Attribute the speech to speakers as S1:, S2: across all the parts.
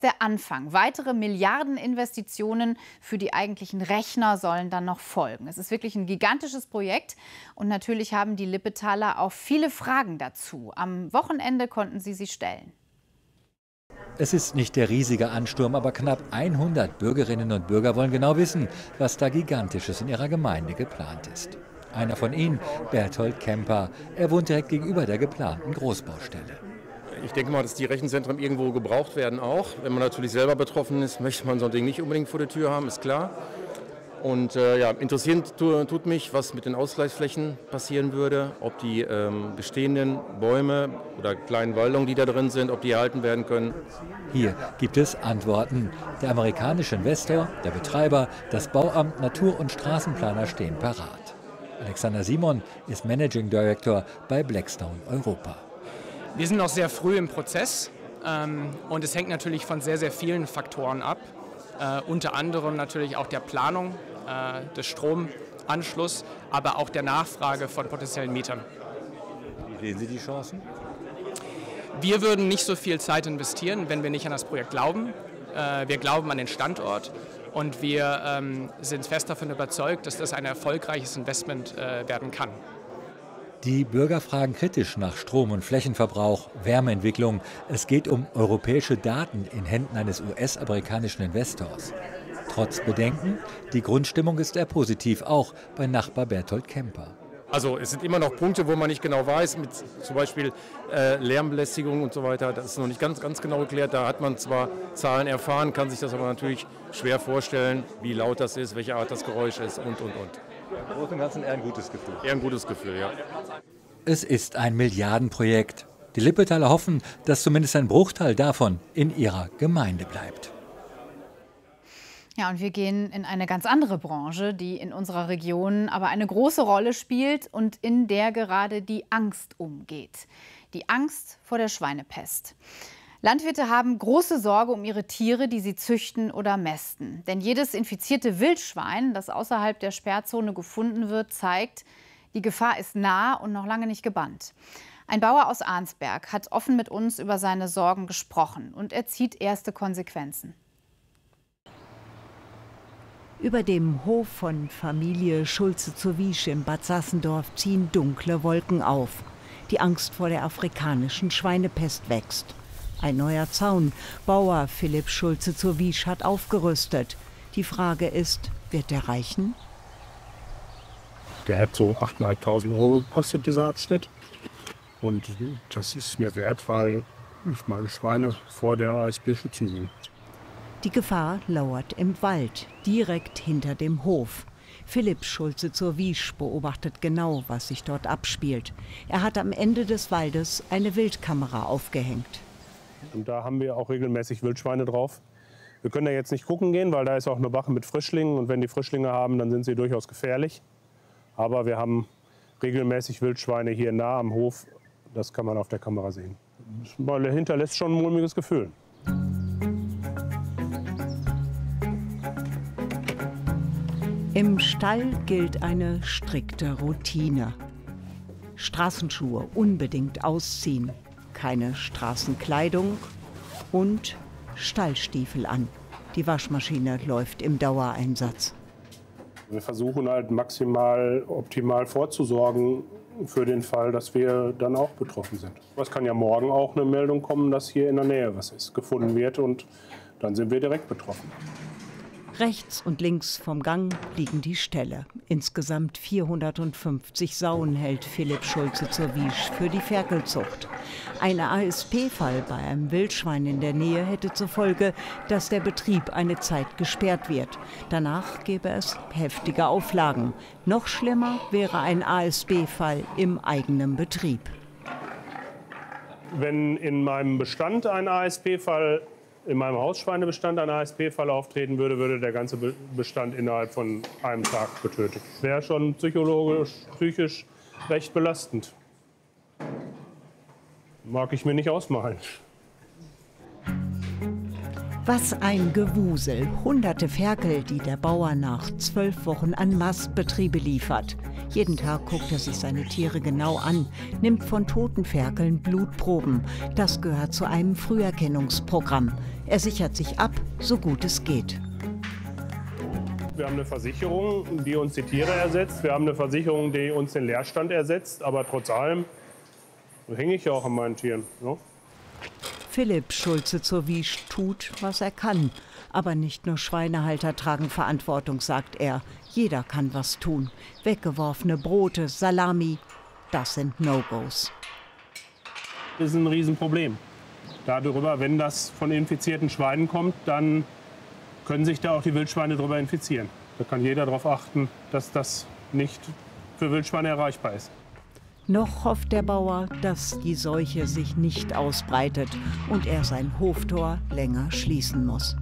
S1: der Anfang. Weitere Milliardeninvestitionen für die eigentlichen Rechner sollen dann noch folgen. Es ist wirklich ein gigantisches Projekt und natürlich haben die Lippetaler auch viele Fragen dazu. Am Wochenende konnten sie sie stellen.
S2: Es ist nicht der riesige Ansturm, aber knapp 100 Bürgerinnen und Bürger wollen genau wissen, was da Gigantisches in ihrer Gemeinde geplant ist. Einer von ihnen, Berthold Kemper. Er wohnt direkt gegenüber der geplanten Großbaustelle.
S3: Ich denke mal, dass die Rechenzentren irgendwo gebraucht werden auch. Wenn man natürlich selber betroffen ist, möchte man so ein Ding nicht unbedingt vor der Tür haben, ist klar. Und interessierend tut mich, was mit den Ausgleichsflächen passieren würde, ob die bestehenden Bäume oder kleinen Waldungen, die da drin sind, ob die erhalten werden können.
S2: Hier gibt es Antworten. Der amerikanische Investor, der Betreiber, das Bauamt, Natur- und Straßenplaner stehen parat. Alexander Simon ist Managing Director bei Blackstone Europa.
S4: Wir sind noch sehr früh im Prozess und es hängt natürlich von sehr, sehr vielen Faktoren ab. Unter anderem natürlich auch der Planung des Stromanschlusses, aber auch der Nachfrage von potenziellen Mietern.
S2: Wie sehen Sie die Chancen?
S4: Wir würden nicht so viel Zeit investieren, wenn wir nicht an das Projekt glauben. Wir glauben an den Standort und wir sind fest davon überzeugt, dass das ein erfolgreiches Investment werden kann.
S2: Die Bürger fragen kritisch nach Strom- und Flächenverbrauch, Wärmeentwicklung. Es geht um europäische Daten in Händen eines US-amerikanischen Investors. Trotz Bedenken, die Grundstimmung ist eher positiv, auch bei Nachbar Berthold Kemper.
S3: Also es sind immer noch Punkte, wo man nicht genau weiß, mit zum Beispiel Lärmbelästigung und so weiter. Das ist noch nicht ganz genau geklärt. Da hat man zwar Zahlen erfahren, kann sich das aber natürlich schwer vorstellen, wie laut das ist, welche Art das Geräusch ist und.
S2: Im Großen und Ganzen eher ein gutes Gefühl.
S3: Eher ein gutes Gefühl, ja.
S2: Es ist ein Milliardenprojekt. Die Lippetaler hoffen, dass zumindest ein Bruchteil davon in ihrer Gemeinde bleibt.
S1: Ja, und wir gehen in eine ganz andere Branche, die in unserer Region aber eine große Rolle spielt und in der gerade die Angst umgeht. Die Angst vor der Schweinepest. Landwirte haben große Sorge um ihre Tiere, die sie züchten oder mästen. Denn jedes infizierte Wildschwein, das außerhalb der Sperrzone gefunden wird, zeigt, die Gefahr ist nah und noch lange nicht gebannt. Ein Bauer aus Arnsberg hat offen mit uns über seine Sorgen gesprochen und er zieht erste Konsequenzen.
S5: Über dem Hof von Familie Schulze zur Wiesch in Bad Sassendorf ziehen dunkle Wolken auf. Die Angst vor der afrikanischen Schweinepest wächst. Ein neuer Zaun. Bauer Philipp Schulze zur Wiesch hat aufgerüstet. Die Frage ist, wird der reichen?
S6: Der hat so 8.500 € gekostet, dieser Abschnitt. Und das ist mir wert, weil ich meine Schweine vor der ASB schützen will.
S5: Die Gefahr lauert im Wald, direkt hinter dem Hof. Philipp Schulze zur Wiesch beobachtet genau, was sich dort abspielt. Er hat am Ende des Waldes eine Wildkamera aufgehängt.
S6: Und da haben wir auch regelmäßig Wildschweine drauf. Wir können da jetzt nicht gucken gehen, weil da ist auch eine Wache mit Frischlingen. Und wenn die Frischlinge haben, dann sind sie durchaus gefährlich. Aber wir haben regelmäßig Wildschweine hier nah am Hof. Das kann man auf der Kamera sehen. Das hinterlässt schon ein mulmiges Gefühl.
S5: Im Stall gilt eine strikte Routine. Straßenschuhe unbedingt ausziehen, keine Straßenkleidung und Stallstiefel an. Die Waschmaschine läuft im Dauereinsatz.
S6: Wir versuchen halt maximal optimal vorzusorgen für den Fall, dass wir dann auch betroffen sind. Es kann ja morgen auch eine Meldung kommen, dass hier in der Nähe was ist, gefunden wird und dann sind wir direkt betroffen.
S5: Rechts und links vom Gang liegen die Ställe. Insgesamt 450 Sauen hält Philipp Schulze zur Wiesch für die Ferkelzucht. Ein ASP-Fall bei einem Wildschwein in der Nähe hätte zur Folge, dass der Betrieb eine Zeit gesperrt wird. Danach gäbe es heftige Auflagen. Noch schlimmer wäre ein ASB-Fall im eigenen Betrieb.
S6: Wenn in meinem Bestand ein ASP-Fall in meinem Hausschweinebestand ein ASP-Fall auftreten würde, würde der ganze Bestand innerhalb von einem Tag getötet. Wäre schon psychisch recht belastend. Mag ich mir nicht ausmalen.
S5: Was ein Gewusel. Hunderte Ferkel, die der Bauer nach 12 Wochen an Mastbetriebe liefert. Jeden Tag guckt er sich seine Tiere genau an, nimmt von toten Ferkeln Blutproben. Das gehört zu einem Früherkennungsprogramm. Er sichert sich ab, so gut es geht.
S6: Wir haben eine Versicherung, die uns die Tiere ersetzt. Wir haben eine Versicherung, die uns den Leerstand ersetzt. Aber trotz allem hänge ich ja auch an meinen Tieren. Ne?
S5: Philipp Schulze zur Wiesch tut, was er kann. Aber nicht nur Schweinehalter tragen Verantwortung, sagt er. Jeder kann was tun. Weggeworfene Brote, Salami, das sind No-Gos.
S6: Das ist ein Riesenproblem. Darüber, wenn das von infizierten Schweinen kommt, dann können sich da auch die Wildschweine drüber infizieren. Da kann jeder darauf achten, dass das nicht für Wildschweine erreichbar ist.
S5: Noch hofft der Bauer, dass die Seuche sich nicht ausbreitet und er sein Hoftor länger schließen muss.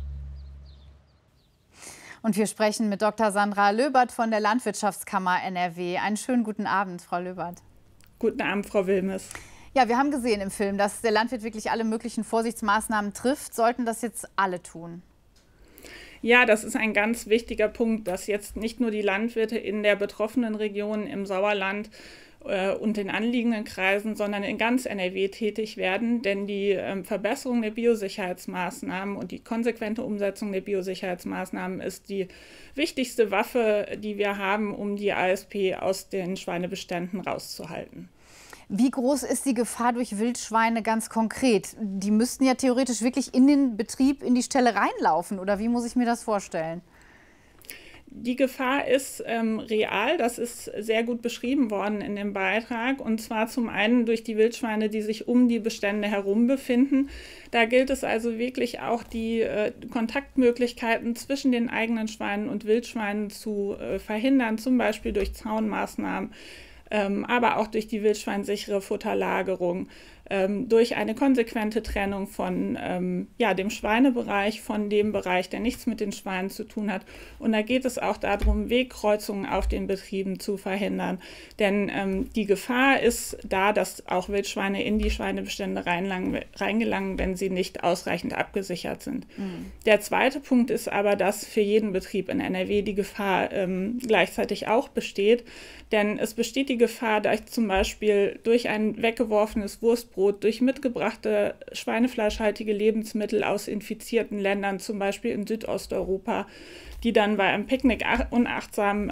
S1: Und wir sprechen mit Dr. Sandra Löbert von der Landwirtschaftskammer NRW. Einen schönen guten Abend, Frau Löbert.
S7: Guten Abend, Frau Wilmes.
S1: Ja, wir haben gesehen im Film, dass der Landwirt wirklich alle möglichen Vorsichtsmaßnahmen trifft. Sollten das jetzt alle tun?
S7: Ja, das ist ein ganz wichtiger Punkt, dass jetzt nicht nur die Landwirte in der betroffenen Region im Sauerland und den anliegenden Kreisen, sondern in ganz NRW tätig werden. Denn die Verbesserung der Biosicherheitsmaßnahmen und die konsequente Umsetzung der Biosicherheitsmaßnahmen ist die wichtigste Waffe, die wir haben, um die ASP aus den Schweinebeständen rauszuhalten.
S1: Wie groß ist die Gefahr durch Wildschweine ganz konkret? Die müssten ja theoretisch wirklich in den Betrieb, in die Ställe reinlaufen. Oder wie muss ich mir das vorstellen?
S7: Die Gefahr ist real, das ist sehr gut beschrieben worden in dem Beitrag. Und zwar zum einen durch die Wildschweine, die sich um die Bestände herum befinden. Da gilt es also wirklich auch, die Kontaktmöglichkeiten zwischen den eigenen Schweinen und Wildschweinen zu verhindern, zum Beispiel durch Zaunmaßnahmen, aber auch durch die wildschweinsichere Futterlagerung, durch eine konsequente Trennung von dem Schweinebereich, von dem Bereich, der nichts mit den Schweinen zu tun hat. Und da geht es auch darum, Wegkreuzungen auf den Betrieben zu verhindern. Denn die Gefahr ist da, dass auch Wildschweine in die Schweinebestände reingelangen, wenn sie nicht ausreichend abgesichert sind. Mhm. Der zweite Punkt ist aber, dass für jeden Betrieb in NRW die Gefahr gleichzeitig auch besteht. Denn es besteht die Gefahr, dass zum Beispiel durch ein weggeworfenes Wurstbrot, durch mitgebrachte schweinefleischhaltige Lebensmittel aus infizierten Ländern, zum Beispiel in Südosteuropa, die dann bei einem Picknick unachtsam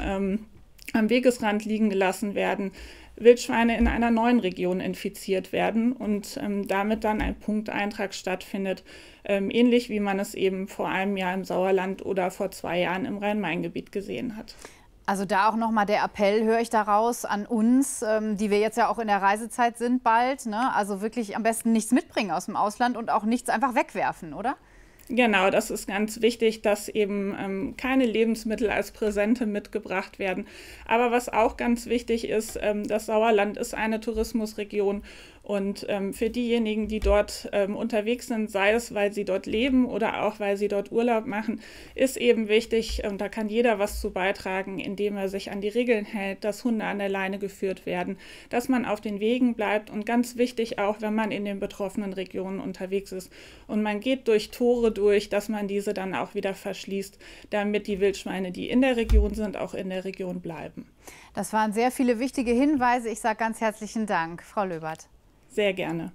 S7: am Wegesrand liegen gelassen werden, Wildschweine in einer neuen Region infiziert werden und damit dann ein Punkteintrag stattfindet, ähnlich wie man es eben vor einem Jahr im Sauerland oder vor 2 Jahren im Rhein-Main-Gebiet gesehen hat.
S1: Also da auch nochmal der Appell, höre ich daraus, an uns, die wir jetzt ja auch in der Reisezeit sind bald, ne? Also wirklich am besten nichts mitbringen aus dem Ausland und auch nichts einfach wegwerfen, oder?
S7: Genau, das ist ganz wichtig, dass eben keine Lebensmittel als Präsente mitgebracht werden. Aber was auch ganz wichtig ist, das Sauerland ist eine Tourismusregion und für diejenigen, die dort unterwegs sind, sei es, weil sie dort leben oder auch, weil sie dort Urlaub machen, ist eben wichtig, und da kann jeder was zu beitragen, indem er sich an die Regeln hält, dass Hunde an der Leine geführt werden, dass man auf den Wegen bleibt und ganz wichtig auch, wenn man in den betroffenen Regionen unterwegs ist und man geht durch Tore durch, dass man diese dann auch wieder verschließt, damit die Wildschweine, die in der Region sind, auch in der Region bleiben.
S1: Das waren sehr viele wichtige Hinweise. Ich sage ganz herzlichen Dank, Frau Löbert.
S7: Sehr gerne.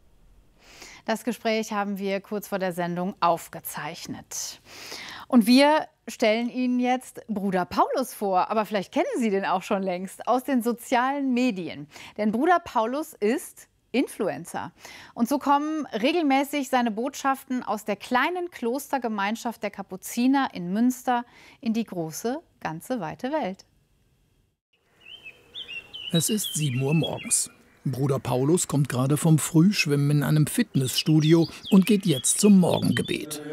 S1: Das Gespräch haben wir kurz vor der Sendung aufgezeichnet. Und wir stellen Ihnen jetzt Bruder Paulus vor. Aber vielleicht kennen Sie den auch schon längst aus den sozialen Medien. Denn Bruder Paulus ist Influencer. Und so kommen regelmäßig seine Botschaften aus der kleinen Klostergemeinschaft der Kapuziner in Münster in die große, ganze, weite Welt.
S8: Es ist 7 Uhr morgens. Bruder Paulus kommt gerade vom Frühschwimmen in einem Fitnessstudio und geht jetzt zum Morgengebet.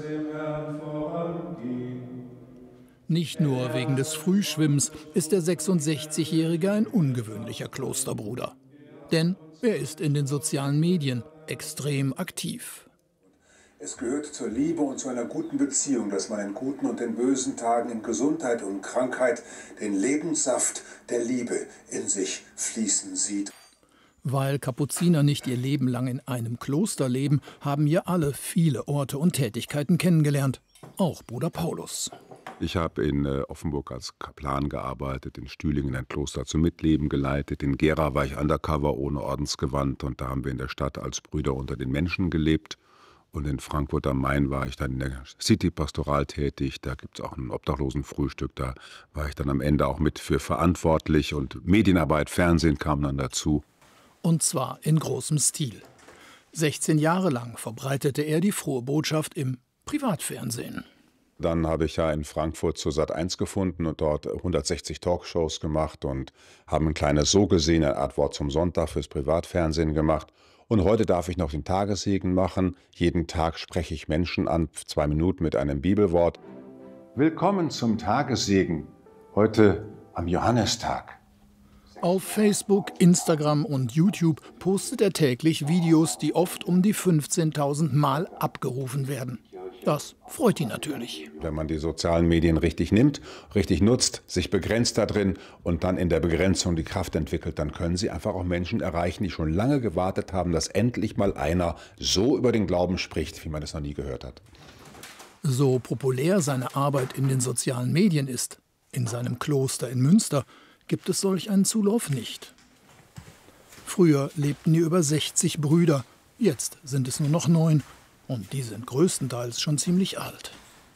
S8: Nicht nur wegen des Frühschwimmens ist der 66-Jährige ein ungewöhnlicher Klosterbruder. Denn er ist in den sozialen Medien extrem aktiv.
S9: Es gehört zur Liebe und zu einer guten Beziehung, dass man in guten und in bösen Tagen, in Gesundheit und Krankheit den Lebenssaft der Liebe in sich fließen sieht.
S8: Weil Kapuziner nicht ihr Leben lang in einem Kloster leben, haben hier alle viele Orte und Tätigkeiten kennengelernt. Auch Bruder Paulus.
S10: Ich habe in Offenburg als Kaplan gearbeitet, in Stühlingen ein Kloster zum Mitleben geleitet, in Gera war ich undercover ohne Ordensgewand und da haben wir in der Stadt als Brüder unter den Menschen gelebt. Und in Frankfurt am Main war ich dann in der City-Pastoral tätig, da gibt es auch ein Obdachlosenfrühstück, da war ich dann am Ende auch mit für verantwortlich und Medienarbeit, Fernsehen kam dann dazu.
S8: Und zwar in großem Stil. 16 Jahre lang verbreitete er die frohe Botschaft im Privatfernsehen.
S10: Dann habe ich ja in Frankfurt zur Sat.1 gefunden und dort 160 Talkshows gemacht und haben ein kleines So gesehen, eine Art Wort zum Sonntag fürs Privatfernsehen gemacht. Und heute darf ich noch den Tagessegen machen. Jeden Tag spreche ich Menschen an, 2 Minuten mit einem Bibelwort. Willkommen zum Tagessegen, heute am Johannistag.
S8: Auf Facebook, Instagram und YouTube postet er täglich Videos, die oft um die 15.000 Mal abgerufen werden. Das freut ihn natürlich.
S10: Wenn man die sozialen Medien richtig nimmt, richtig nutzt, sich begrenzt da drin und dann in der Begrenzung die Kraft entwickelt, dann können Sie einfach auch Menschen erreichen, die schon lange gewartet haben, dass endlich mal einer so über den Glauben spricht, wie man es noch nie gehört hat.
S8: So populär seine Arbeit in den sozialen Medien ist, in seinem Kloster in Münster, gibt es solch einen Zulauf nicht. Früher lebten hier über 60 Brüder, jetzt sind es nur noch 9. Und die sind größtenteils schon ziemlich alt.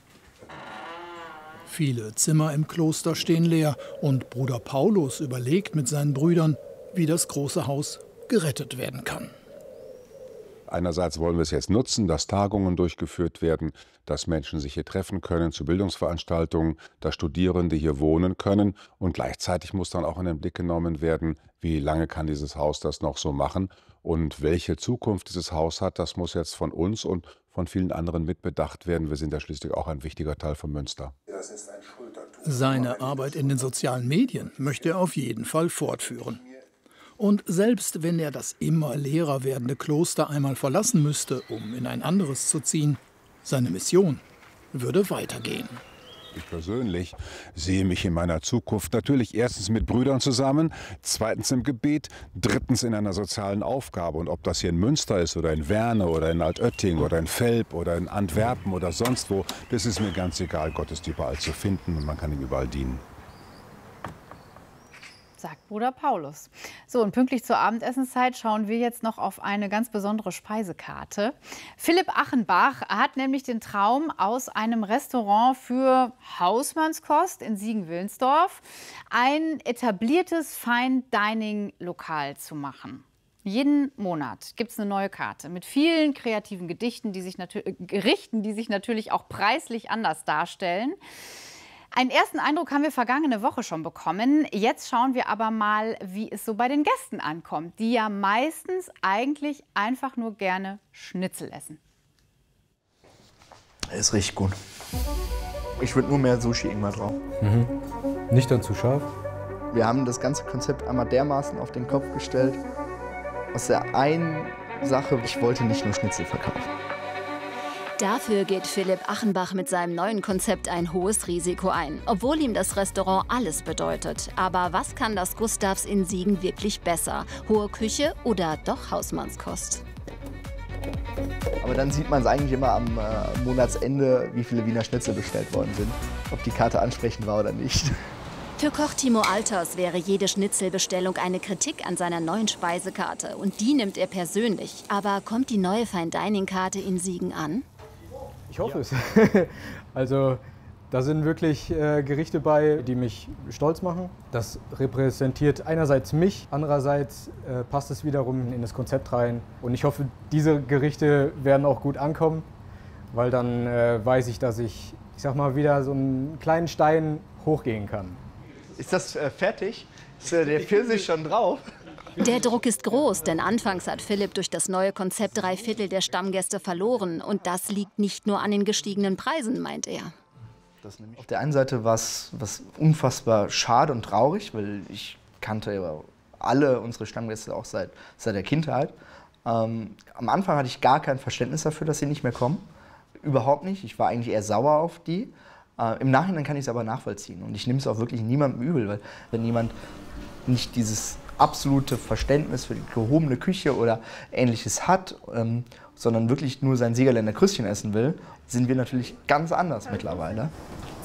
S8: Viele Zimmer im Kloster stehen leer und Bruder Paulus überlegt mit seinen Brüdern, wie das große Haus gerettet werden kann.
S10: Einerseits wollen wir es jetzt nutzen, dass Tagungen durchgeführt werden, dass Menschen sich hier treffen können zu Bildungsveranstaltungen, dass Studierende hier wohnen können. Und gleichzeitig muss dann auch in den Blick genommen werden, wie lange kann dieses Haus das noch so machen. Und welche Zukunft dieses Haus hat, das muss jetzt von uns und von vielen anderen mitbedacht werden. Wir sind ja schließlich auch ein wichtiger Teil von Münster.
S8: Seine Arbeit in den sozialen Medien möchte er auf jeden Fall fortführen. Und selbst wenn er das immer leerer werdende Kloster einmal verlassen müsste, um in ein anderes zu ziehen, seine Mission würde weitergehen.
S10: Ich persönlich sehe mich in meiner Zukunft natürlich erstens mit Brüdern zusammen, zweitens im Gebet, drittens in einer sozialen Aufgabe. Und ob das hier in Münster ist oder in Werne oder in Altötting oder in Velp oder in Antwerpen oder sonst wo, das ist mir ganz egal. Gott ist überall zu finden und man kann ihm überall dienen.
S1: Sagt Bruder Paulus. So, und pünktlich zur Abendessenszeit schauen wir jetzt noch auf eine ganz besondere Speisekarte. Philipp Achenbach hat nämlich den Traum, aus einem Restaurant für Hausmannskost in Siegen-Wilnsdorf ein etabliertes Fine-Dining-Lokal zu machen. Jeden Monat gibt es eine neue Karte mit vielen kreativen Gerichten, die sich natürlich auch preislich anders darstellen. Einen ersten Eindruck haben wir vergangene Woche schon bekommen. Jetzt schauen wir aber mal, wie es so bei den Gästen ankommt, die ja meistens eigentlich einfach nur gerne Schnitzel essen.
S11: Ist richtig gut. Ich würde nur mehr Sushi irgendwann drauf.
S12: Nicht dann zu scharf?
S11: Wir haben das ganze Konzept einmal dermaßen auf den Kopf gestellt. Aus der einen Sache, ich wollte nicht nur Schnitzel verkaufen.
S13: Dafür geht Philipp Achenbach mit seinem neuen Konzept ein hohes Risiko ein, obwohl ihm das Restaurant alles bedeutet. Aber was kann das Gustavs in Siegen wirklich besser? Hohe Küche oder doch Hausmannskost?
S11: Aber dann sieht man es eigentlich immer am Monatsende, wie viele Wiener Schnitzel bestellt worden sind. Ob die Karte ansprechend war oder nicht.
S13: Für Koch Timo Alters wäre jede Schnitzelbestellung eine Kritik an seiner neuen Speisekarte. Und die nimmt er persönlich. Aber kommt die neue Fine-Dining-Karte in Siegen an?
S12: Ich hoffe es. Also da sind wirklich Gerichte bei, die mich stolz machen. Das repräsentiert einerseits mich, andererseits passt es wiederum in das Konzept rein. Und ich hoffe, diese Gerichte werden auch gut ankommen, weil dann weiß ich, dass ich sag mal, wieder so einen kleinen Stein hochgehen kann.
S11: Ist das fertig? Ist der Pfirsich schon drauf?
S13: Der Druck ist groß, denn anfangs hat Philipp durch das neue Konzept 3/4 der Stammgäste verloren. Und das liegt nicht nur an den gestiegenen Preisen, meint er.
S11: Auf der einen Seite war es unfassbar schade und traurig, weil ich kannte alle unsere Stammgäste auch seit der Kindheit. Am Anfang hatte ich gar kein Verständnis dafür, dass sie nicht mehr kommen. Überhaupt nicht. Ich war eigentlich eher sauer auf die. Im Nachhinein kann ich es aber nachvollziehen. Und ich nehme es auch wirklich niemandem übel, weil wenn jemand nicht dieses absolute Verständnis für die gehobene Küche oder Ähnliches hat, sondern wirklich nur sein Siegerländer Krüstchen essen will, sind wir natürlich ganz anders mittlerweile.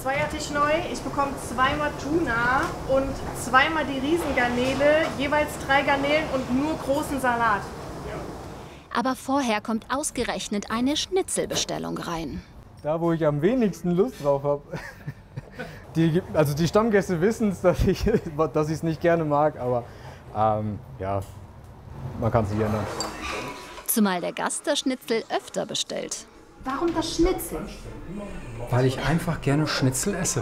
S14: Zweiertisch neu. Ich bekomme 2-mal Tuna und 2-mal die Riesengarnele, jeweils 3 Garnelen und nur großen Salat.
S13: Aber vorher kommt ausgerechnet eine Schnitzelbestellung rein.
S12: Da, wo ich am wenigsten Lust drauf habe. Also die Stammgäste wissen es, dass ich es nicht gerne mag, aber ja, man kann es nicht ändern.
S13: Zumal der Gast das Schnitzel öfter bestellt.
S15: Warum das Schnitzel?
S16: Weil ich einfach gerne Schnitzel esse.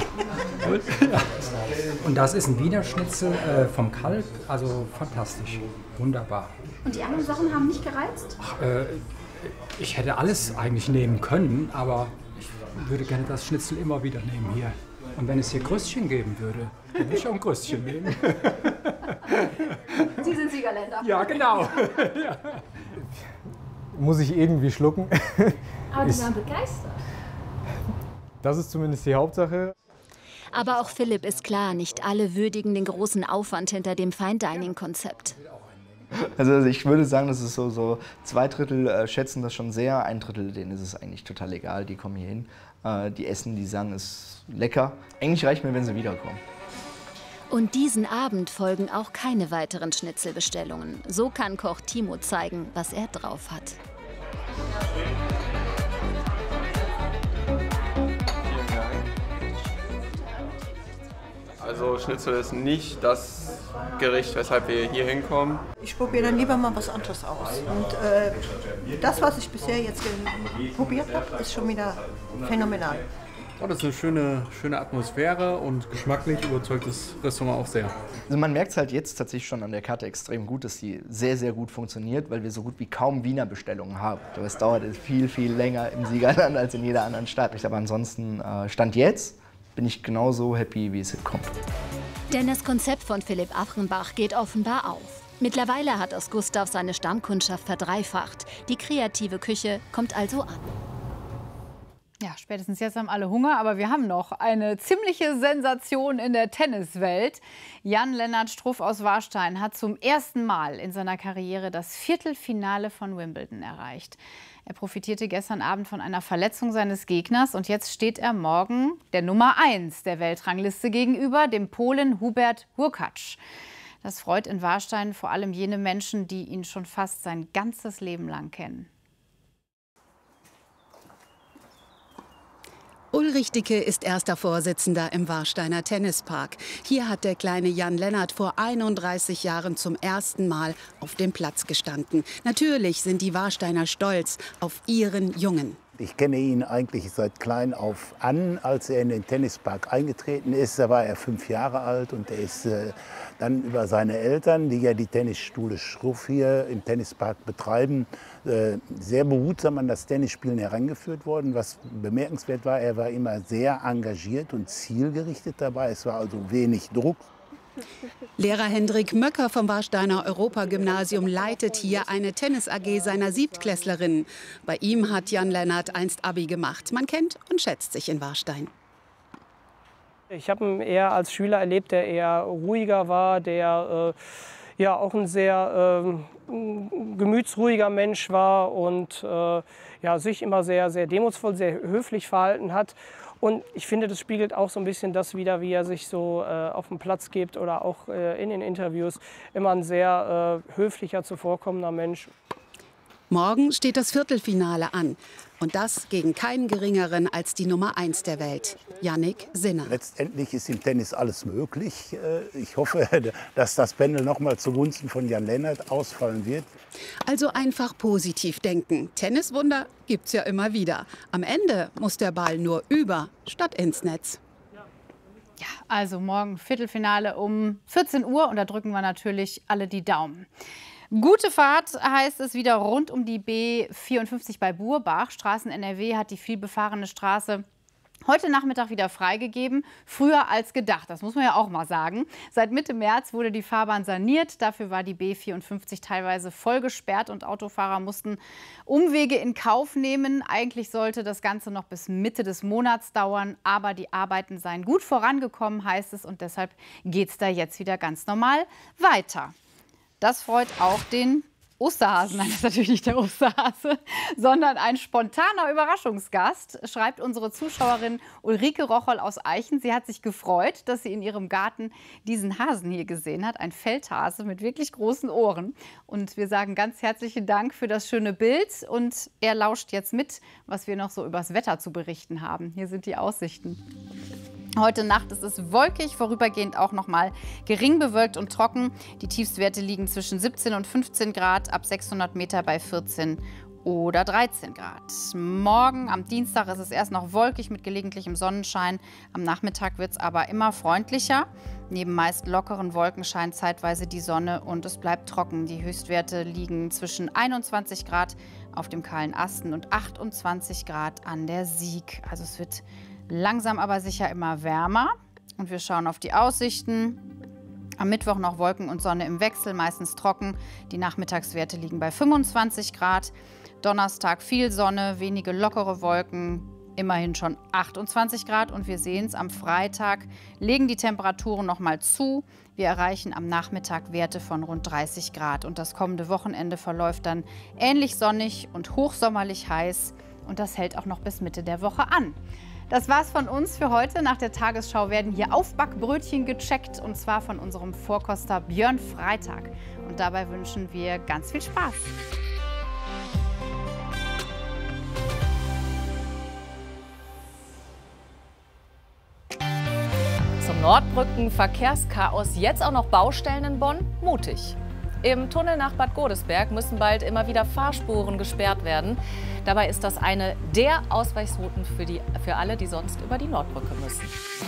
S16: Und das ist ein Wiener Schnitzel vom Kalb, also fantastisch, wunderbar.
S15: Und die anderen Sachen haben nicht gereizt?
S16: Ach, ich hätte alles eigentlich nehmen können, aber ich würde gerne das Schnitzel immer wieder nehmen hier. Und wenn es hier Kröstchen geben würde, dann würde ich auch ein Kröstchen nehmen.
S15: Sie sind Siegerländer.
S16: Ja, genau. Ja.
S12: Muss ich irgendwie schlucken.
S15: Aber die waren begeistert.
S12: Das ist zumindest die Hauptsache.
S13: Aber auch Philipp ist klar, nicht alle würdigen den großen Aufwand hinter dem Fine-Dining-Konzept.
S11: Also ich würde sagen, das ist so 2 Drittel schätzen das schon sehr, 1 Drittel denen ist es eigentlich total egal, die kommen hier hin, die essen, die sagen, es ist lecker. Eigentlich reicht mir, wenn sie wiederkommen.
S13: Und diesen Abend folgen auch keine weiteren Schnitzelbestellungen. So kann Koch Timo zeigen, was er drauf hat.
S17: Also Schnitzel ist nicht das Gericht, weshalb wir hier hinkommen.
S18: Ich probiere dann lieber mal was anderes aus. Und das, was ich bisher jetzt probiert habe, ist schon wieder phänomenal.
S19: Oh, das ist eine schöne Atmosphäre und geschmacklich überzeugt das Restaurant auch sehr.
S11: Also man merkt es halt jetzt tatsächlich schon an der Karte extrem gut, dass die sehr, sehr gut funktioniert, weil wir so gut wie kaum Wiener Bestellungen haben. Aber es dauert viel, viel länger im Siegerland als in jeder anderen Stadt. Aber ansonsten, Stand jetzt, bin ich genauso happy, wie es hinkommt.
S13: Denn das Konzept von Philipp Achenbach geht offenbar auf. Mittlerweile hat das Gustav seine Stammkundschaft verdreifacht. Die kreative Küche kommt also an.
S1: Ja, spätestens jetzt haben alle Hunger, aber wir haben noch eine ziemliche Sensation in der Tenniswelt. Jan-Lennart Struff aus Warstein hat zum ersten Mal in seiner Karriere das Viertelfinale von Wimbledon erreicht. Er profitierte gestern Abend von einer Verletzung seines Gegners und jetzt steht er morgen der Nummer 1 der Weltrangliste gegenüber, dem Polen Hubert Hurkacz. Das freut in Warstein vor allem jene Menschen, die ihn schon fast sein ganzes Leben lang kennen.
S20: Ulrich Dicke ist erster Vorsitzender im Warsteiner Tennispark. Hier hat der kleine Jan-Lennart vor 31 Jahren zum ersten Mal auf dem Platz gestanden. Natürlich sind die Warsteiner stolz auf ihren Jungen.
S21: Ich kenne ihn eigentlich seit klein auf an. Als er in den Tennispark eingetreten ist, da war er 5 Jahre alt und er ist dann über seine Eltern, die ja die Tennisschule Struff hier im Tennispark betreiben, sehr behutsam an das Tennisspielen herangeführt worden. Was bemerkenswert war, er war immer sehr engagiert und zielgerichtet dabei. Es war also wenig Druck.
S20: Lehrer Hendrik Möcker vom Warsteiner Europagymnasium leitet hier eine Tennis-AG seiner Siebtklässlerinnen. Bei ihm hat Jan-Lennart einst Abi gemacht. Man kennt und schätzt sich in Warstein.
S22: Ich habe ihn eher als Schüler erlebt, der eher ruhiger war, der ja auch ein sehr gemütsruhiger Mensch war und ja, sich immer sehr, sehr demutsvoll, sehr höflich verhalten hat. Und ich finde, das spiegelt auch so ein bisschen das wider, wie er sich so auf dem Platz gibt oder auch in den Interviews. Immer ein sehr höflicher, zuvorkommender Mensch.
S20: Morgen steht das Viertelfinale an. Und das gegen keinen Geringeren als die Nummer 1 der Welt, Jannik Sinner.
S21: Letztendlich ist im Tennis alles möglich. Ich hoffe, dass das Pendel noch mal zugunsten von Jan-Lennart ausfallen wird.
S20: Also einfach positiv denken. Tenniswunder gibt's ja immer wieder. Am Ende muss der Ball nur über statt ins Netz.
S1: Ja, also morgen Viertelfinale um 14 Uhr und da drücken wir natürlich alle die Daumen. Gute Fahrt heißt es wieder rund um die B54 bei Burbach. Straßen NRW hat die vielbefahrene Straße heute Nachmittag wieder freigegeben. Früher als gedacht, das muss man ja auch mal sagen. Seit Mitte März wurde die Fahrbahn saniert. Dafür war die B54 teilweise voll gesperrt und Autofahrer mussten Umwege in Kauf nehmen. Eigentlich sollte das Ganze noch bis Mitte des Monats dauern, aber die Arbeiten seien gut vorangekommen, heißt es. Und deshalb geht es da jetzt wieder ganz normal weiter. Das freut auch den Osterhasen, nein, das ist natürlich nicht der Osterhase, sondern ein spontaner Überraschungsgast, schreibt unsere Zuschauerin Ulrike Rocholl aus Eichen. Sie hat sich gefreut, dass sie in ihrem Garten diesen Hasen hier gesehen hat, ein Feldhase mit wirklich großen Ohren. Und wir sagen ganz herzlichen Dank für das schöne Bild und er lauscht jetzt mit, was wir noch so übers Wetter zu berichten haben. Hier sind die Aussichten. Heute Nacht ist es wolkig, vorübergehend auch noch mal gering bewölkt und trocken. Die Tiefstwerte liegen zwischen 17 und 15 Grad, ab 600 Meter bei 14 oder 13 Grad. Morgen am Dienstag ist es erst noch wolkig mit gelegentlichem Sonnenschein. Am Nachmittag wird es aber immer freundlicher. Neben meist lockeren Wolken scheint zeitweise die Sonne und es bleibt trocken. Die Höchstwerte liegen zwischen 21 Grad auf dem kahlen Asten und 28 Grad an der Sieg. Also es wird langsam aber sicher immer wärmer. Und wir schauen auf die Aussichten. Am Mittwoch noch Wolken und Sonne im Wechsel, meistens trocken. Die Nachmittagswerte liegen bei 25 Grad. Donnerstag viel Sonne, wenige lockere Wolken, immerhin schon 28 Grad. Und wir sehen es, am Freitag legen die Temperaturen noch mal zu. Wir erreichen am Nachmittag Werte von rund 30 Grad. Und das kommende Wochenende verläuft dann ähnlich sonnig und hochsommerlich heiß. Und das hält auch noch bis Mitte der Woche an. Das war's von uns für heute. Nach der Tagesschau werden hier Aufbackbrötchen gecheckt und zwar von unserem Vorkoster Björn Freitag. Und dabei wünschen wir ganz viel Spaß.
S3: Zum Nordbrücken-Verkehrschaos jetzt auch noch Baustellen in Bonn? Mutig. Im Tunnel nach Bad Godesberg müssen bald immer wieder Fahrspuren gesperrt werden. Dabei ist das eine der Ausweichrouten für alle, die sonst über die Nordbrücke müssen.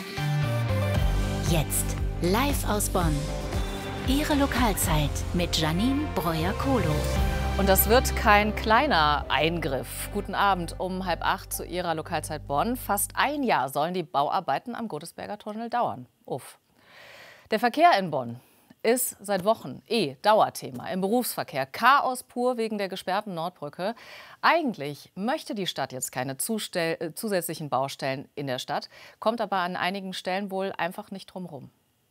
S4: Jetzt live aus Bonn. Ihre Lokalzeit mit Janine Breuer-Kohlo.
S3: Und das wird kein kleiner Eingriff. Guten Abend um 7:30 zu Ihrer Lokalzeit Bonn. Fast ein Jahr sollen die Bauarbeiten am Godesberger Tunnel dauern. Uff. Der Verkehr in Bonn ist seit Wochen Dauerthema im Berufsverkehr. Chaos pur wegen der gesperrten Nordbrücke. Eigentlich möchte die Stadt jetzt keine zusätzlichen Baustellen in der Stadt, kommt aber an einigen Stellen wohl einfach nicht drum rum.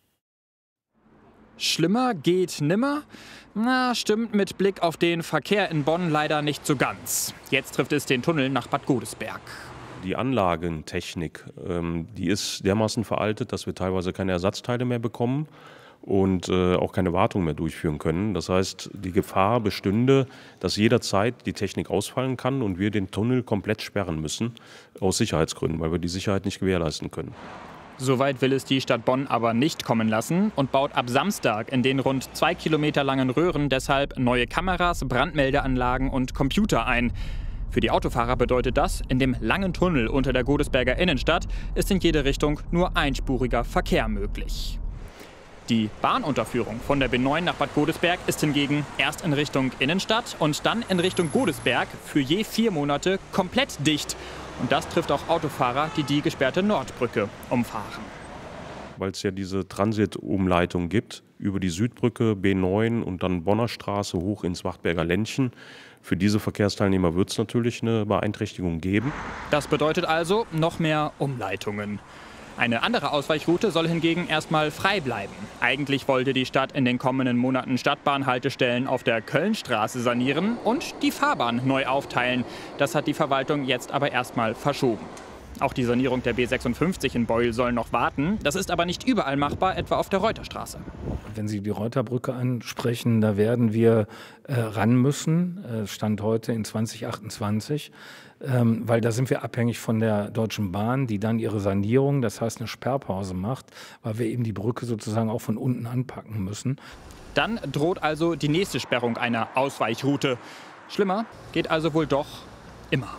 S23: Schlimmer geht nimmer? Na, stimmt mit Blick auf den Verkehr in Bonn leider nicht so ganz. Jetzt trifft es den Tunnel nach Bad Godesberg.
S24: Die Anlagentechnik, die ist dermaßen veraltet, dass wir teilweise keine Ersatzteile mehr bekommen und auch keine Wartung mehr durchführen können. Das heißt, die Gefahr bestünde, dass jederzeit die Technik ausfallen kann und wir den Tunnel komplett sperren müssen, aus Sicherheitsgründen, weil wir die Sicherheit nicht gewährleisten können.
S23: Soweit will es die Stadt Bonn aber nicht kommen lassen und baut ab Samstag in den rund 2 Kilometer langen Röhren deshalb neue Kameras, Brandmeldeanlagen und Computer ein. Für die Autofahrer bedeutet das, in dem langen Tunnel unter der Godesberger Innenstadt ist in jede Richtung nur einspuriger Verkehr möglich. Die Bahnunterführung von der B9 nach Bad Godesberg ist hingegen erst in Richtung Innenstadt und dann in Richtung Godesberg für je 4 Monate komplett dicht. Und das trifft auch Autofahrer, die die gesperrte Nordbrücke umfahren.
S24: Weil es ja diese Transitumleitung gibt, über die Südbrücke, B9 und dann Bonner Straße hoch ins Wachtberger Ländchen. Für diese Verkehrsteilnehmer wird es natürlich eine Beeinträchtigung geben.
S23: Das bedeutet also noch mehr Umleitungen. Eine andere Ausweichroute soll hingegen erstmal frei bleiben. Eigentlich wollte die Stadt in den kommenden Monaten Stadtbahnhaltestellen auf der Kölnstraße sanieren und die Fahrbahn neu aufteilen. Das hat die Verwaltung jetzt aber erstmal verschoben. Auch die Sanierung der B56 in Beul soll noch warten. Das ist aber nicht überall machbar, etwa auf der Reuterstraße.
S25: Wenn Sie die Reuterbrücke ansprechen, da werden wir ran müssen, Stand heute in 2028, weil da sind wir abhängig von der Deutschen Bahn, die dann ihre Sanierung, das heißt eine Sperrpause macht, weil wir eben die Brücke sozusagen auch von unten anpacken müssen.
S23: Dann droht also die nächste Sperrung einer Ausweichroute. Schlimmer geht also wohl doch immer.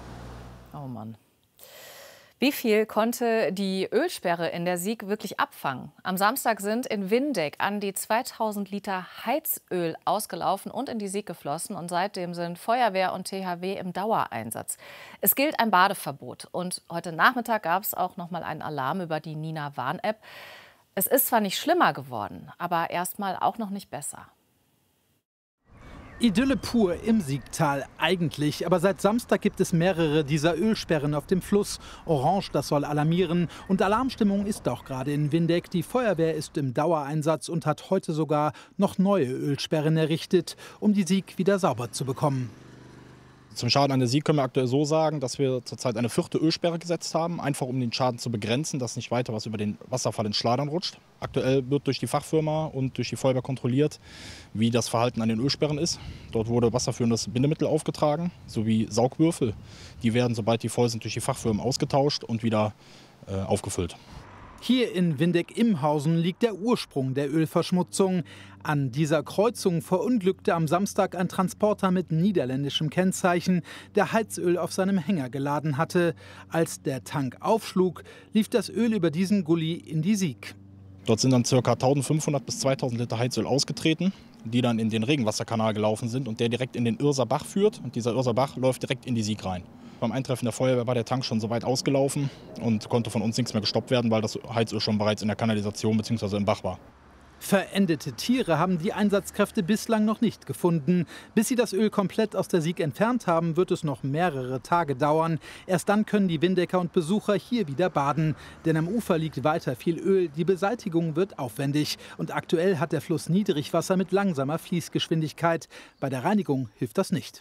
S3: Oh Mann. Wie viel konnte die Ölsperre in der Sieg wirklich abfangen? Am Samstag sind in Windeck an die 2000 Liter Heizöl ausgelaufen und in die Sieg geflossen. Und seitdem sind Feuerwehr und THW im Dauereinsatz. Es gilt ein Badeverbot. Und heute Nachmittag gab es auch noch mal einen Alarm über die Nina-Warn-App. Es ist zwar nicht schlimmer geworden, aber erstmal auch noch nicht besser.
S2: Idylle pur im Siegtal eigentlich, aber seit Samstag gibt es mehrere dieser Ölsperren auf dem Fluss. Orange, das soll alarmieren, und Alarmstimmung ist auch gerade in Windeck. Die Feuerwehr ist im Dauereinsatz und hat heute sogar noch neue Ölsperren errichtet, um die Sieg wieder sauber zu bekommen.
S5: Zum Schaden an der Sieg können wir aktuell so sagen, dass wir zurzeit eine 4. Ölsperre gesetzt haben, einfach um den Schaden zu begrenzen, dass nicht weiter was über den Wasserfall in Schladern rutscht. Aktuell wird durch die Fachfirma und durch die Feuerwehr kontrolliert, wie das Verhalten an den Ölsperren ist. Dort wurde wasserführendes Bindemittel aufgetragen, sowie Saugwürfel. Die werden, sobald die voll sind, durch die Fachfirmen ausgetauscht und wieder aufgefüllt.
S2: Hier in Windeck-Imhausen liegt der Ursprung der Ölverschmutzung. An dieser Kreuzung verunglückte am Samstag ein Transporter mit niederländischem Kennzeichen, der Heizöl auf seinem Hänger geladen hatte. Als der Tank aufschlug, lief das Öl über diesen Gully in die Sieg.
S5: Dort sind dann ca. 1500 bis 2000 Liter Heizöl ausgetreten, die dann in den Regenwasserkanal gelaufen sind und der direkt in den Irser Bach führt. Und dieser Irser Bach läuft direkt in die Sieg rein. Beim Eintreffen der Feuerwehr war der Tank schon so weit ausgelaufen und konnte von uns nichts mehr gestoppt werden, weil das Heizöl schon bereits in der Kanalisation bzw. im Bach war.
S2: Verendete Tiere haben die Einsatzkräfte bislang noch nicht gefunden. Bis sie das Öl komplett aus der Sieg entfernt haben, wird es noch mehrere Tage dauern. Erst dann können die Windecker und Besucher hier wieder baden. Denn am Ufer liegt weiter viel Öl. Die Beseitigung wird aufwendig. Und aktuell hat der Fluss Niedrigwasser mit langsamer Fließgeschwindigkeit. Bei der Reinigung hilft das nicht.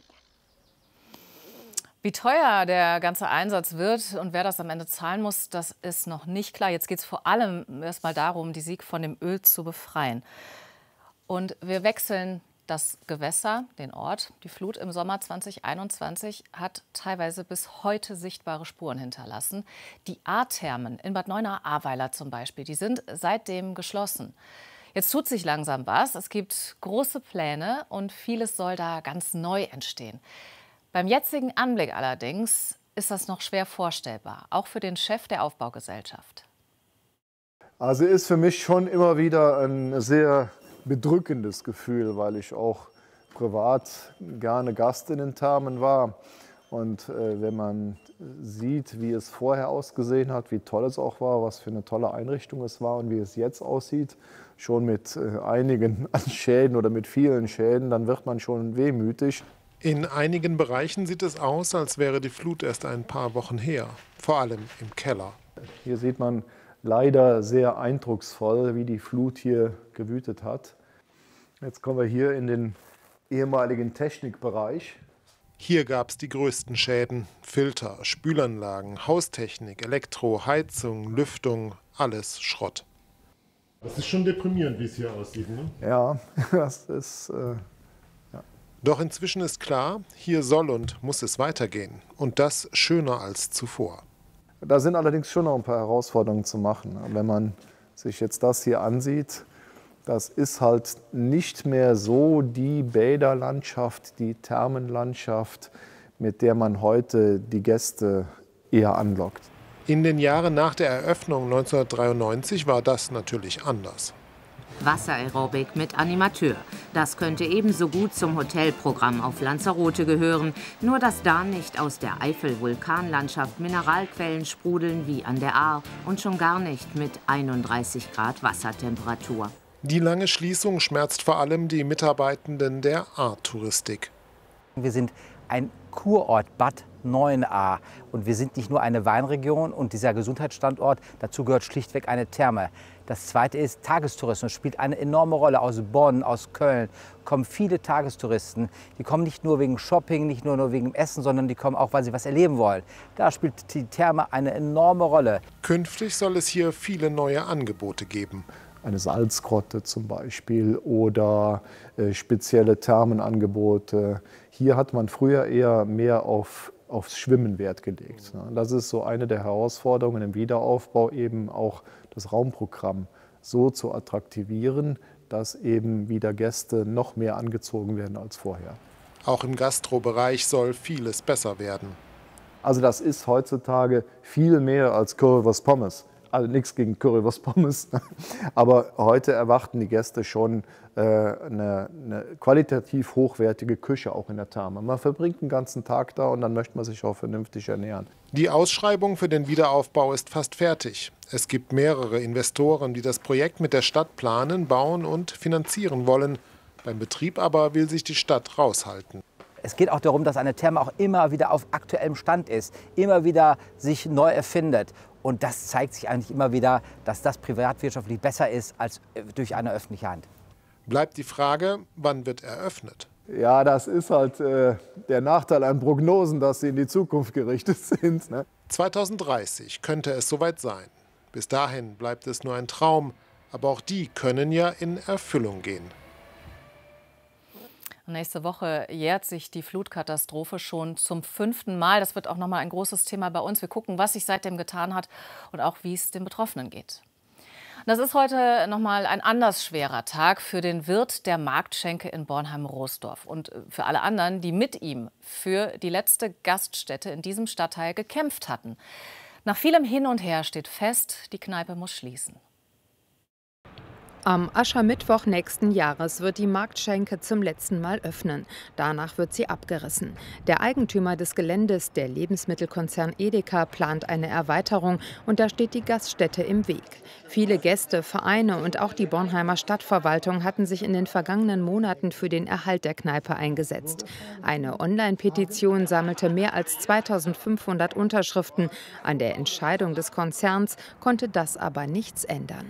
S3: Wie teuer der ganze Einsatz wird und wer das am Ende zahlen muss, das ist noch nicht klar. Jetzt geht es vor allem erst mal darum, die Sieg von dem Öl zu befreien. Und wir wechseln das Gewässer, den Ort. Die Flut im Sommer 2021 hat teilweise bis heute sichtbare Spuren hinterlassen. Die A-Thermen in Bad Neuenahr-Ahrweiler zum Beispiel, die sind seitdem geschlossen. Jetzt tut sich langsam was. Es gibt große Pläne und vieles soll da ganz neu entstehen. Beim jetzigen Anblick allerdings ist das noch schwer vorstellbar, auch für den Chef der Aufbaugesellschaft.
S6: Also ist für mich schon immer wieder ein sehr bedrückendes Gefühl, weil ich auch privat gerne Gast in den Thermen war. Und wenn man sieht, wie es vorher ausgesehen hat, wie toll es auch war, was für eine tolle Einrichtung es war und wie es jetzt aussieht, schon mit einigen Schäden oder mit vielen Schäden, dann wird man schon wehmütig.
S7: In einigen Bereichen sieht es aus, als wäre die Flut erst ein paar Wochen her, vor allem im Keller.
S6: Hier sieht man leider sehr eindrucksvoll, wie die Flut hier gewütet hat. Jetzt kommen wir hier in den ehemaligen Technikbereich.
S7: Hier gab es die größten Schäden. Filter, Spülanlagen, Haustechnik, Elektro, Heizung, Lüftung, alles Schrott.
S9: Das ist schon deprimierend, wie es hier aussieht, ne?
S6: Ja, das ist...
S7: Doch inzwischen ist klar, hier soll und muss es weitergehen. Und das schöner als zuvor.
S6: Da sind allerdings schon noch ein paar Herausforderungen zu machen. Wenn man sich jetzt das hier ansieht, das ist halt nicht mehr so die Bäderlandschaft, die Thermenlandschaft, mit der man heute die Gäste eher anlockt.
S7: In den Jahren nach der Eröffnung 1993 war das natürlich anders.
S26: Wasseraerobik mit Animateur. Das könnte ebenso gut zum Hotelprogramm auf Lanzarote gehören, nur dass da nicht aus der Eifel-Vulkanlandschaft Mineralquellen sprudeln wie an der Ahr und schon gar nicht mit 31 Grad Wassertemperatur.
S7: Die lange Schließung schmerzt vor allem die Mitarbeitenden der Ahr-Touristik.
S27: Wir sind ein Kurort Bad Neuenahr und wir sind nicht nur eine Weinregion und dieser Gesundheitsstandort, dazu gehört schlichtweg eine Therme. Das Zweite ist, Tagestourismus spielt eine enorme Rolle. Aus Bonn, aus Köln kommen viele Tagestouristen. Die kommen nicht nur wegen Shopping, nicht nur wegen Essen, sondern die kommen auch, weil sie was erleben wollen. Da spielt die Therme eine enorme Rolle.
S7: Künftig soll es hier viele neue Angebote geben.
S6: Eine Salzgrotte zum Beispiel oder spezielle Thermenangebote. Hier hat man früher eher mehr aufs Schwimmen Wert gelegt. Das ist so eine der Herausforderungen im Wiederaufbau, eben auch das Raumprogramm so zu attraktivieren, dass eben wieder Gäste noch mehr angezogen werden als vorher.
S7: Auch im Gastrobereich soll vieles besser werden.
S6: Also das ist heutzutage viel mehr als Currywurst Pommes. Also nichts gegen Currywurst Pommes, aber heute erwarten die Gäste schon eine qualitativ hochwertige Küche auch in der Therme. Man verbringt den ganzen Tag da und dann möchte man sich auch vernünftig ernähren.
S7: Die Ausschreibung für den Wiederaufbau ist fast fertig. Es gibt mehrere Investoren, die das Projekt mit der Stadt planen, bauen und finanzieren wollen. Beim Betrieb aber will sich die Stadt raushalten.
S27: Es geht auch darum, dass eine Therme auch immer wieder auf aktuellem Stand ist, immer wieder sich neu erfindet. Und das zeigt sich eigentlich immer wieder, dass das privatwirtschaftlich besser ist als durch eine öffentliche Hand.
S7: Bleibt die Frage, wann wird eröffnet?
S6: Ja, das ist halt der Nachteil an Prognosen, dass sie in die Zukunft gerichtet sind. Ne?
S7: 2030 könnte es soweit sein. Bis dahin bleibt es nur ein Traum, aber auch die können ja in Erfüllung gehen.
S3: Nächste Woche jährt sich die Flutkatastrophe schon zum 5. Mal. Das wird auch noch mal ein großes Thema bei uns. Wir gucken, was sich seitdem getan hat und auch, wie es den Betroffenen geht. Das ist heute noch mal ein anders schwerer Tag für den Wirt der Marktschenke in Bornheim-Roßdorf und für alle anderen, die mit ihm für die letzte Gaststätte in diesem Stadtteil gekämpft hatten. Nach vielem Hin und Her steht fest, die Kneipe muss schließen.
S8: Am Aschermittwoch nächsten Jahres wird die Marktschenke zum letzten Mal öffnen. Danach wird sie abgerissen. Der Eigentümer des Geländes, der Lebensmittelkonzern Edeka, plant eine Erweiterung und da steht die Gaststätte im Weg. Viele Gäste, Vereine und auch die Bornheimer Stadtverwaltung hatten sich in den vergangenen Monaten für den Erhalt der Kneipe eingesetzt. Eine Online-Petition sammelte mehr als 2500 Unterschriften. An der Entscheidung des Konzerns konnte das aber nichts ändern.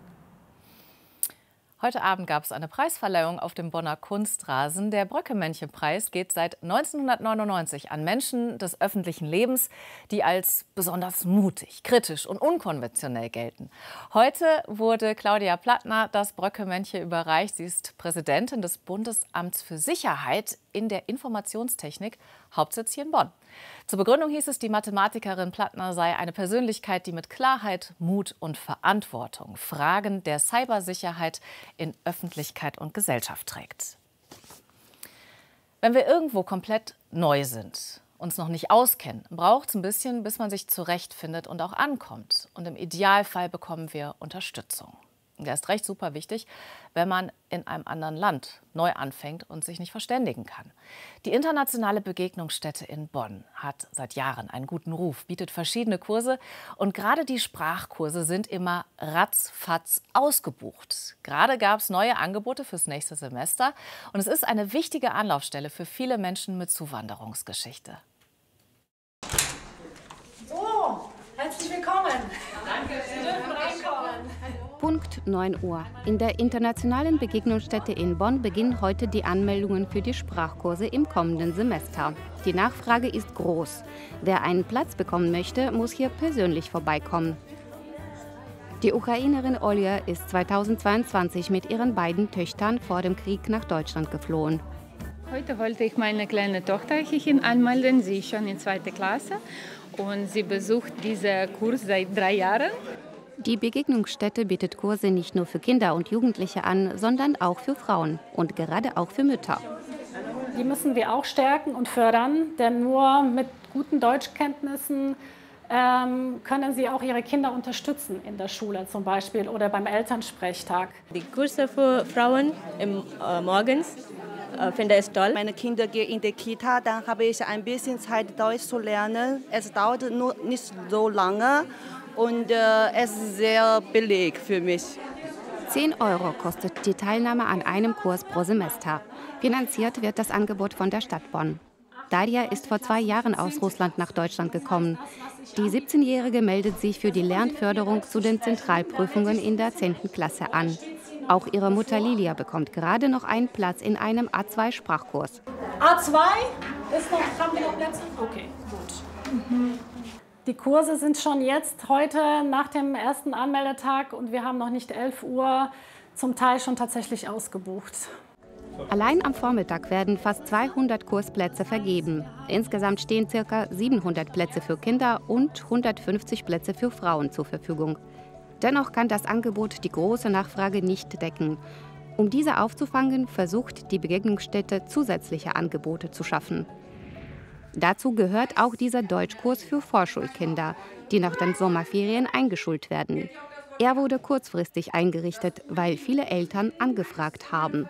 S3: Heute Abend gab es eine Preisverleihung auf dem Bonner Kunstrasen. Der Bröcke-Männchen-Preis geht seit 1999 an Menschen des öffentlichen Lebens, die als besonders mutig, kritisch und unkonventionell gelten. Heute wurde Claudia Plattner das Bröcke-Männchen überreicht. Sie ist Präsidentin des Bundesamts für Sicherheit in der Informationstechnik, Hauptsitz hier in Bonn. Zur Begründung hieß es, die Mathematikerin Plattner sei eine Persönlichkeit, die mit Klarheit, Mut und Verantwortung Fragen der Cybersicherheit in Öffentlichkeit und Gesellschaft trägt. Wenn wir irgendwo komplett neu sind, uns noch nicht auskennen, braucht es ein bisschen, bis man sich zurechtfindet und auch ankommt. Und im Idealfall bekommen wir Unterstützung. Der ist recht super wichtig, wenn man in einem anderen Land neu anfängt und sich nicht verständigen kann. Die internationale Begegnungsstätte in Bonn hat seit Jahren einen guten Ruf, bietet verschiedene Kurse und gerade die Sprachkurse sind immer ratzfatz ausgebucht. Gerade gab es neue Angebote fürs nächste Semester und es ist eine wichtige Anlaufstelle für viele Menschen mit Zuwanderungsgeschichte.
S10: So, herzlich willkommen. Danke, Sie dürfen reinkommen.
S12: Punkt 9 Uhr. In der internationalen Begegnungsstätte in Bonn beginnen heute die Anmeldungen für die Sprachkurse im kommenden Semester. Die Nachfrage ist groß. Wer einen Platz bekommen möchte, muss hier persönlich vorbeikommen. Die Ukrainerin Olja ist 2022 mit ihren beiden Töchtern vor dem Krieg nach Deutschland geflohen.
S14: Heute wollte ich meine kleine Tochter hierhin anmelden. Sie ist schon in 2. Klasse und sie besucht diesen Kurs seit 3 Jahren.
S12: Die Begegnungsstätte bietet Kurse nicht nur für Kinder und Jugendliche an, sondern auch für Frauen und gerade auch für Mütter.
S10: Die müssen wir auch stärken und fördern, denn nur mit guten Deutschkenntnissen können sie auch ihre Kinder unterstützen in der Schule zum Beispiel oder beim Elternsprechtag.
S15: Die Kurse für Frauen morgens finde ich toll.
S16: Meine Kinder gehen in die Kita, dann habe ich ein bisschen Zeit, Deutsch zu lernen. Es dauert nur nicht so lange. Und es ist sehr billig für mich.
S12: 10 € kostet die Teilnahme an einem Kurs pro Semester. Finanziert wird das Angebot von der Stadt Bonn. Darja ist vor 2 Jahren aus Russland nach Deutschland gekommen. Die 17-Jährige meldet sich für die Lernförderung zu den Zentralprüfungen in der 10. Klasse an. Auch ihre Mutter Lilia bekommt gerade noch einen Platz in einem A2-Sprachkurs.
S10: A2? Haben wir noch Plätze? Okay, gut. Die Kurse sind schon jetzt heute nach dem ersten Anmeldetag und wir haben noch nicht 11 Uhr, zum Teil schon tatsächlich ausgebucht.
S12: Allein am Vormittag werden fast 200 Kursplätze vergeben. Insgesamt stehen ca. 700 Plätze für Kinder und 150 Plätze für Frauen zur Verfügung. Dennoch kann das Angebot die große Nachfrage nicht decken. Um diese aufzufangen, versucht die Begegnungsstätte zusätzliche Angebote zu schaffen. Dazu gehört auch dieser Deutschkurs für Vorschulkinder, die nach den Sommerferien eingeschult werden. Er wurde kurzfristig eingerichtet, weil viele Eltern angefragt haben.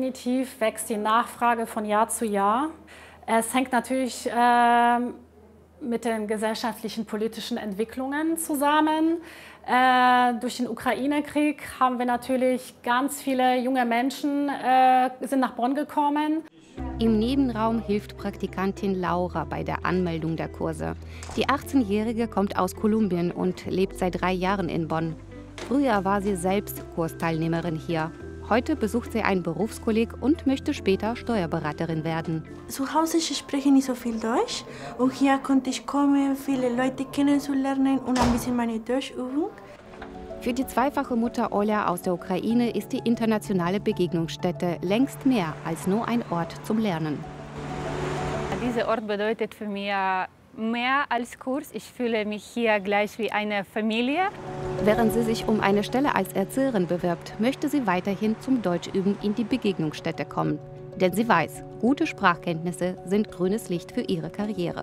S10: Definitiv wächst die Nachfrage von Jahr zu Jahr. Es hängt natürlich mit den gesellschaftlichen, politischen Entwicklungen zusammen. Durch den Ukraine-Krieg haben wir natürlich ganz viele junge Menschen sind nach Bonn gekommen.
S12: Im Nebenraum hilft Praktikantin Laura bei der Anmeldung der Kurse. Die 18-Jährige kommt aus Kolumbien und lebt seit 3 Jahren in Bonn. Früher war sie selbst Kursteilnehmerin hier. Heute besucht sie einen Berufskolleg und möchte später Steuerberaterin werden.
S11: Zu Hause spreche ich nicht so viel Deutsch und hier konnte ich kommen, viele Leute kennenzulernen und ein bisschen meine Deutschübung.
S12: Für die zweifache Mutter Olja aus der Ukraine ist die internationale Begegnungsstätte längst mehr als nur ein Ort zum Lernen.
S14: Dieser Ort bedeutet für mich mehr als Kurs. Ich fühle mich hier gleich wie eine Familie.
S12: Während sie sich um eine Stelle als Erzieherin bewirbt, möchte sie weiterhin zum Deutschüben in die Begegnungsstätte kommen. Denn sie weiß, gute Sprachkenntnisse sind grünes Licht für ihre Karriere.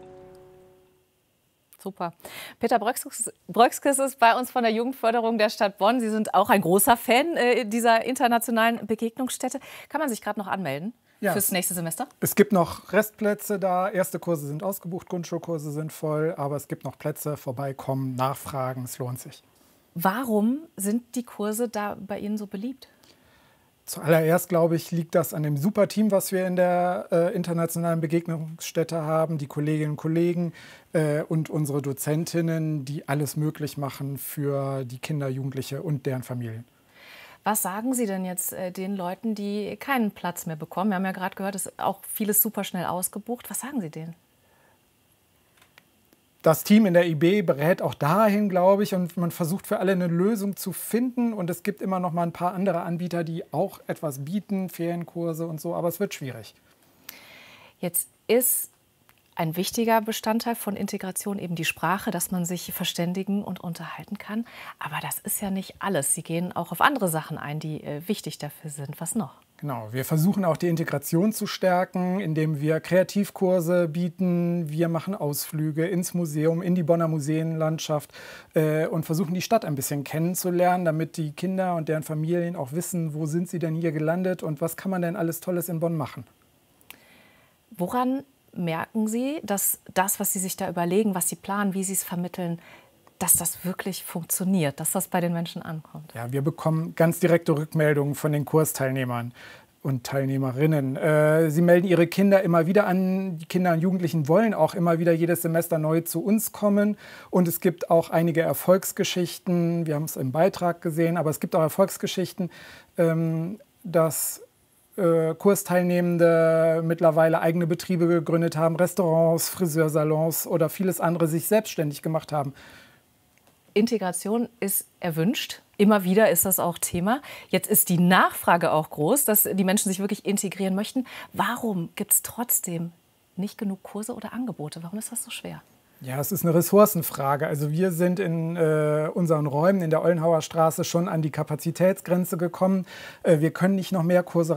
S3: Super. Peter Bröckskes ist bei uns von der Jugendförderung der Stadt Bonn. Sie sind auch ein großer Fan dieser internationalen Begegnungsstätte. Kann man sich gerade noch anmelden fürs nächste Semester?
S13: Es gibt noch Restplätze da. Erste Kurse sind ausgebucht, Grundschulkurse sind voll. Aber es gibt noch Plätze. Vorbeikommen, nachfragen, es lohnt sich.
S3: Warum sind die Kurse da bei Ihnen so beliebt?
S13: Zuallererst, glaube ich, liegt das an dem super Team, was wir in der internationalen Begegnungsstätte haben, die Kolleginnen und Kollegen und unsere Dozentinnen, die alles möglich machen für die Kinder, Jugendliche und deren Familien.
S3: Was sagen Sie denn jetzt den Leuten, die keinen Platz mehr bekommen? Wir haben ja gerade gehört, es ist auch vieles super schnell ausgebucht. Was sagen Sie denen?
S13: Das Team in der IB berät auch dahin, glaube ich, und man versucht für alle eine Lösung zu finden. Und es gibt immer noch mal ein paar andere Anbieter, die auch etwas bieten, Ferienkurse und so, aber es wird schwierig.
S3: Jetzt ist ein wichtiger Bestandteil von Integration eben die Sprache, dass man sich verständigen und unterhalten kann. Aber das ist ja nicht alles. Sie gehen auch auf andere Sachen ein, die wichtig dafür sind. Was noch?
S13: Genau, wir versuchen auch die Integration zu stärken, indem wir Kreativkurse bieten. Wir machen Ausflüge ins Museum, in die Bonner Museenlandschaft und versuchen die Stadt ein bisschen kennenzulernen, damit die Kinder und deren Familien auch wissen, wo sind sie denn hier gelandet und was kann man denn alles Tolles in Bonn machen.
S3: Woran merken Sie, dass das, was Sie sich da überlegen, was Sie planen, wie Sie es vermitteln, dass das wirklich funktioniert, dass das bei den Menschen ankommt?
S13: Ja, wir bekommen ganz direkte Rückmeldungen von den Kursteilnehmern und Teilnehmerinnen. Sie melden ihre Kinder immer wieder an. Die Kinder und Jugendlichen wollen auch immer wieder jedes Semester neu zu uns kommen. Und es gibt auch einige Erfolgsgeschichten. Wir haben es im Beitrag gesehen, aber es gibt auch Erfolgsgeschichten, dass Kursteilnehmende mittlerweile eigene Betriebe gegründet haben, Restaurants, Friseursalons oder vieles andere sich selbstständig gemacht haben.
S3: Integration ist erwünscht. Immer wieder ist das auch Thema. Jetzt ist die Nachfrage auch groß, dass die Menschen sich wirklich integrieren möchten. Warum gibt es trotzdem nicht genug Kurse oder Angebote? Warum ist das so schwer?
S13: Ja, es ist eine Ressourcenfrage. Also wir sind in unseren Räumen in der Ollenhauer Straße schon an die Kapazitätsgrenze gekommen. Wir können nicht noch mehr Kurse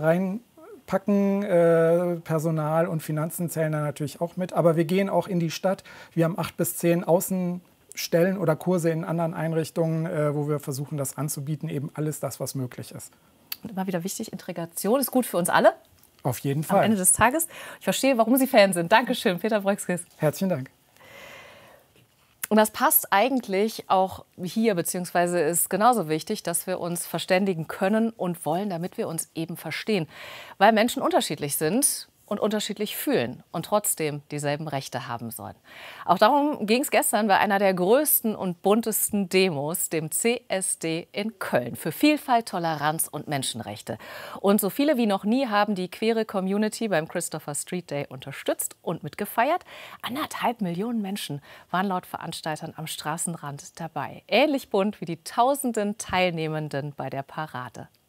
S13: reinpacken. Personal und Finanzen zählen da natürlich auch mit. Aber wir gehen auch in die Stadt. Wir haben 8 bis 10 Außenstellen oder Kurse in anderen Einrichtungen, wo wir versuchen, das anzubieten. Eben alles das, was möglich ist.
S3: Und immer wieder wichtig, Integration ist gut für uns alle.
S13: Auf jeden Fall.
S3: Am Ende des Tages. Ich verstehe, warum Sie Fan sind. Dankeschön, Peter Bröckskes.
S13: Herzlichen Dank.
S3: Und das passt eigentlich auch hier, beziehungsweise ist genauso wichtig, dass wir uns verständigen können und wollen, damit wir uns eben verstehen. Weil Menschen unterschiedlich sind und unterschiedlich fühlen und trotzdem dieselben Rechte haben sollen. Auch darum ging es gestern bei einer der größten und buntesten Demos, dem CSD in Köln, für Vielfalt, Toleranz und Menschenrechte. Und so viele wie noch nie haben die queere Community beim Christopher Street Day unterstützt und mitgefeiert. 1,5 Millionen Menschen waren laut Veranstaltern am Straßenrand dabei. Ähnlich bunt wie die tausenden Teilnehmenden bei der Parade.